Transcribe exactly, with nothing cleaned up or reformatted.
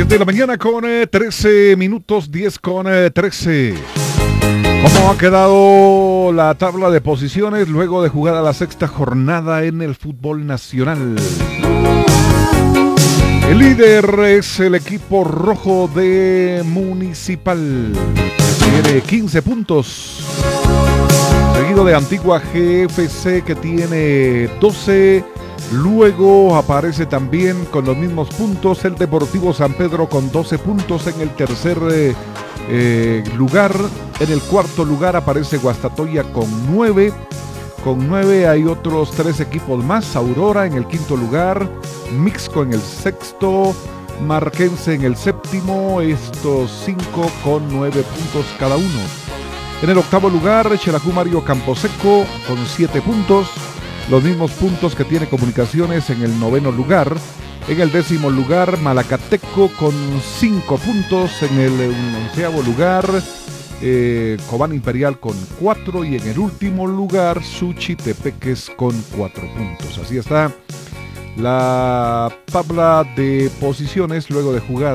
de la mañana con eh, trece minutos, diez con eh, trece. ¿Cómo ha quedado la tabla de posiciones luego de jugar a la sexta jornada en el fútbol nacional? El líder es el equipo rojo de Municipal, que tiene quince puntos. Seguido de Antigua G F C, que tiene doce. Luego aparece también con los mismos puntos el Deportivo San Pedro con doce puntos en el tercer eh, eh, lugar. En el cuarto lugar aparece Guastatoya con nueve. Con nueve hay otros tres equipos más. Aurora en el quinto lugar, Mixco en el sexto, Marquense en el séptimo. Estos cinco con nueve puntos cada uno. En el octavo lugar, Xelajú Mario Camposeco con siete puntos. Los mismos puntos que tiene Comunicaciones en el noveno lugar. En el décimo lugar, Malacateco con cinco puntos. En el onceavo lugar, eh, Cobán Imperial con cuatro. Y en el último lugar, Suchitepeques con cuatro puntos. Así está la tabla de posiciones luego de jugar